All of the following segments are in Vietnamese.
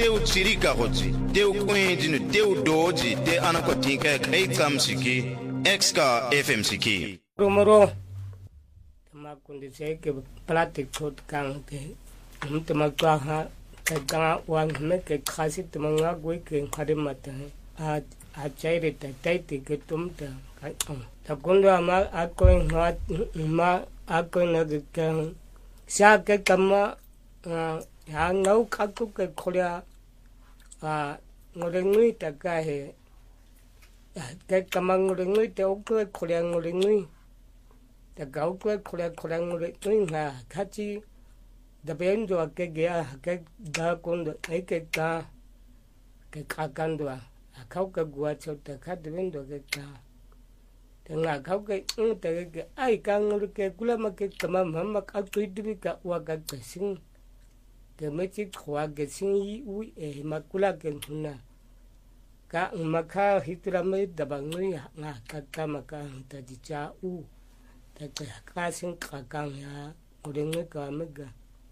teu chirika hoji teu kwenjinu teu doji te anakotinka kai kamsiki exka fm siki romoro ma kundi se ke plastic chot kang te ma twa ha ta ga wang me ke khasi te ma goi ke khade mata a chaire ta tai te ke tum ta kai ta kundo ma a ko ma a ko na ke kan sa ke kama ya ngau ka ku ke kholia ngore ngui ta ka he ke kama ngore ngui te o ko kholia ngore ngui ta gau ko kholia ngore ngui ha khachi da ben do ke ge ke da kun do ke ka ke ka kan do a khau ke gua chau ta kha de ben do ke ka te nga khau ke te ke ai ka ngore ke kula ma ke kama ma ka tu di ka wa ka ke sing ke me chi khwa ke sing yi u e ma kula ke na ka ma kha hitra me da ba ngui nga ka ma ka ta di cha u ta ka sing ka ka ya ngore ngui ka me ga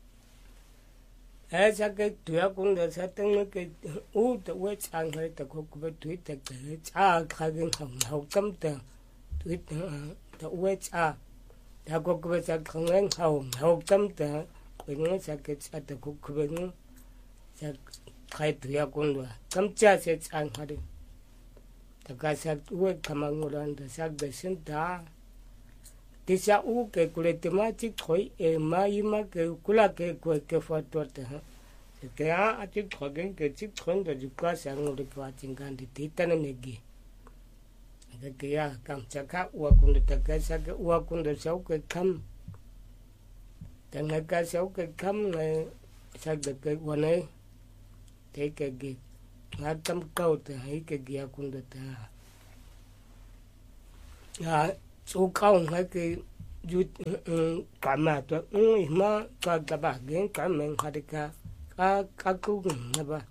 ऐसा के तुया कुंड सतंग में के ऊ तो वो चांग है तो को को तुई तक के चा खागे हम कम तो तुई तो वो चा ta को को चा खंग हम कम तो कोई न सा के चा तो को को न सा खाई तुया कुंड कम चा से चांग हरे तो का सा वो कमंग उड़ान तो सा बेसन ता Tisa u ke kule temati koi e maima ke kula ke ko ke foto te ha ke a ati khogen ke chi khon da jukka sang ro kwa chingan di titan ne gi ke ya kam chaka u kun ta ka sa ke u kun da sau ke kam ta na ka sau ke kam ne sa de ke wone te ke gi na tam kau te hai ke gi kun da ta ya số cao hay cái du cả mà tôi mà cả ba cái cả mình hay cả cũng là ba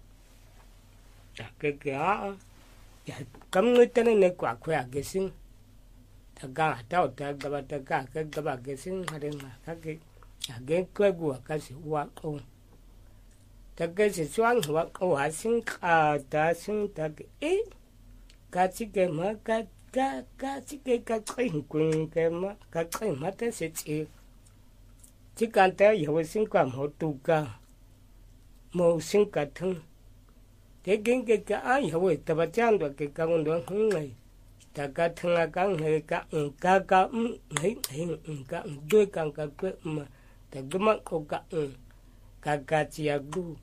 cái ya cắm người ta này quả khỏe cái sinh ta cả tao ta ba ta cả cái ba cái sinh hay là cái của cái sự hoa ông ta cái sự xoắn hoa hoa sinh ta sinh ta cái chỉ cái mà ka chỉ cái khơi quên cái mà ta sẽ chỉ cần ta hiểu sinh quan họ tu ca màu sinh cả thân thế cái ai hiểu ta bắt chăn được cái con đó không này ta cả thân là cái này cả đôi cả mà ta cái mắt có cả chia gu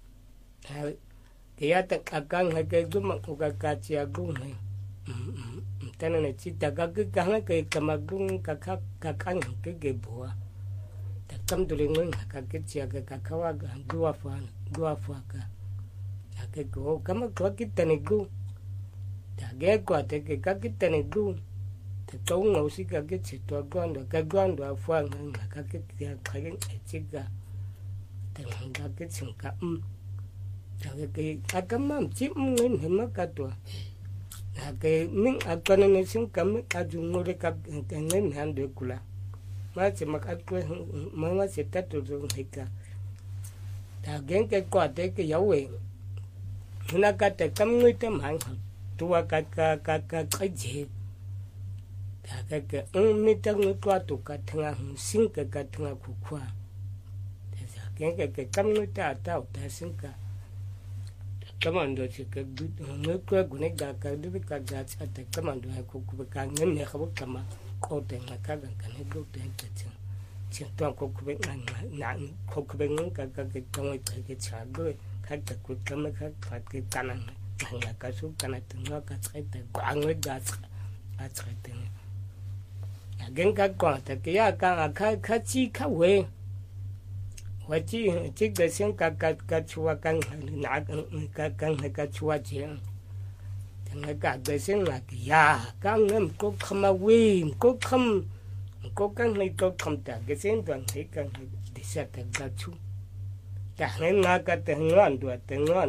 cái ta cả cái mắt có cả chia gu này tana na chita ka ka ke kamagung ka ke bua ta kam dule ngun ka ke chia ka kawa ga dua fa ka ke go kama ko kitane gu ta ge ko te ke ka kitane gu ta to ngo si ka ke chito gondo fa ka ke ya ka ke chiga ta nga ke chunka ta ke akamam chim ngun hema ka to cái mình ăn con này sinh cấm cái dùng ngồi cái ngân hàng được kula mà chỉ mặc ăn quên mà chỉ tết rồi hay cả ta ghen cái quả đấy cái dấu ấy nó cái cấm người tâm hàng tua cái gì ta cái mình tăng người qua tụ cái thằng sinh cái thằng khu khoa ghen cái cấm người ta tao ta sinh cả Kamando chỉ cái người quê của này cả đứa cả gia cha ta kamando hay cũng cả ngân này không có mà có tiền là các cái này có tiền cái chuyện toàn có cái nặng không có bên cái trong cái trả đôi các cái cuộc cái cái canan là cái số canan từng nó cái cái quảng người gia cái tiền à gen cái quan ta cái cái chi cái vềว่าที่เสียงกะชัวกันหนักกะชัวเจียงแต่ในกะเสียงหนักยากันเงินก็คำมาวิ่งก็คำก็กันในก็คำแต่เสียงตัวให้กันดิฉันแต่กะชัวแต่ในนักแต่งานด้วย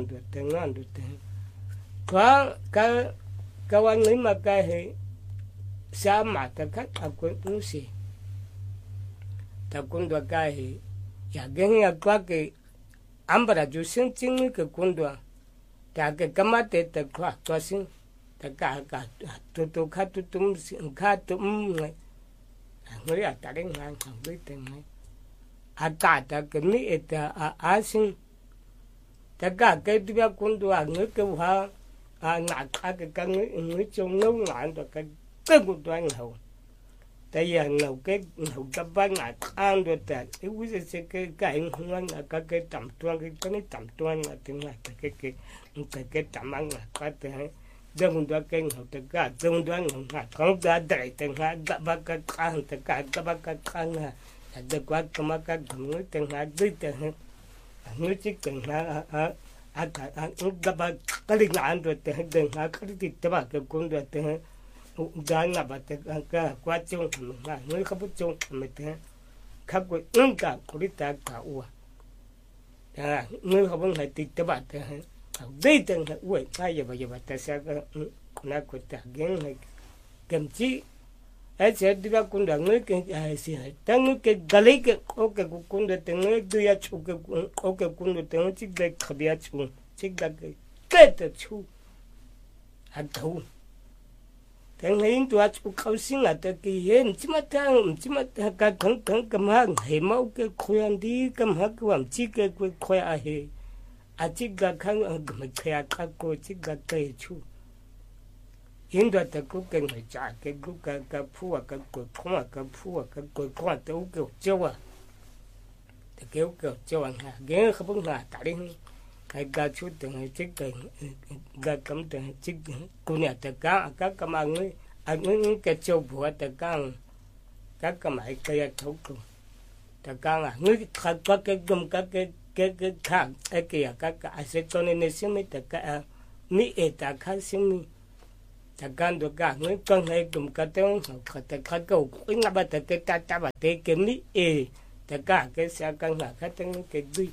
ก็วันนี้มาก็ให้สามารถแต่ก็ทำคนนู้นสิแต่คนตัวก็ให้ya gen ya kwa ke ambara ju sin chin ke kundwa ta ke kamate ta kwa to sin ta ka to kha tu tum kha tum ngri ta ring ngang thang bi te mai ata ta ke ni eta a sin ta ka ke dia kundwa ngi ke ha na ka ke ka ngi chung nấu ngan to ka ke kundwa ngau ta ya ngau ke ngau ka ba na an do ta e wi se ke ka in huang ka ke tam tuang ke ni tam tuang na tin na ke tam ang ka te dong do ke ngau ta ka dong do ngau ha ko da dai te ha ga ba ka kan ta ka ga ba ka kan ha da kwa ka ma ka dum ni te ha di te ha ni chi te ha ga ba ka ri na an do te ha ka ri te ba ke kun do te ha dan là bà tết cái quá chung mà người không biết chung mà thế khác với ứng cả của đi ta cả ua người không biết hay tít bà thế đây từng là ua bây giờ bà ta sẽ na của ta gen hay cầm chi ấy sẽ đi ra cùng đảng người cái gì hết tăng người cái gali cái ok của cùng được từng người đưa chú cái ok cùng được từng chiếc đây khơi ra chú chiếc đây cái đó chú ăn thấu thằng ấy tụi chú khâu xin là tụi kia hiện chỉ mà cái thằng cầm hàng hệ máu cái khoan đi cầm hàng cái làm chi cái khoan à hệ chỉ cái khang cầm cái cái cô chỉ cái chú hiện tại tụi cái người trả cái phù cái cô không cái phù cái cô không tụi cái châu à cái châu anh ha cái không biết là tại đây cái chú từng cái cầm từng chiếc cô nhà tất cả các cầm ăn ấy cái châu bùa tất cả các cầm ấy cái thấu cùng tất cả người có cái gồm các cái khác cái kia các cái sẽ cho nên nó xem tất cả mỹ tất cả xem tất cả được cả người con này gồm các tiếng tất cả cầu cái ngã ba tất cả ta ba cái mỹ tất cả cái sẽ căn là các tiếng cái gì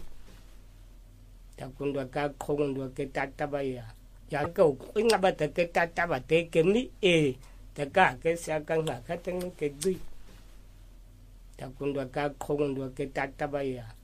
ta cũng được cả không được cái ta bây giờ cầu cái ngã ba cái ta ba cái mỹ tất cả cái sẽ căn là các tiếng cái gì ta cũng được cả không được cái ta bây